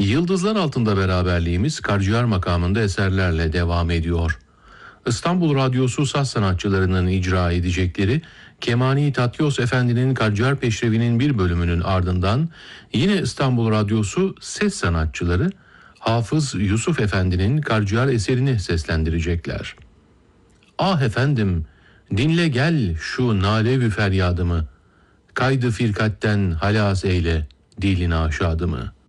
Yıldızlar altında beraberliğimiz Karciğer makamında eserlerle devam ediyor. İstanbul Radyosu saz sanatçılarının icra edecekleri Kemani Tatyos Efendi'nin Karciğer Peşrevi'nin bir bölümünün ardından yine İstanbul Radyosu ses sanatçıları Hafız Yusuf Efendi'nin Karciğer eserini seslendirecekler. Ah efendim, dinle gel şu nalevi feryadımı, kaydı firkatten halas eyle dilin aşadımı.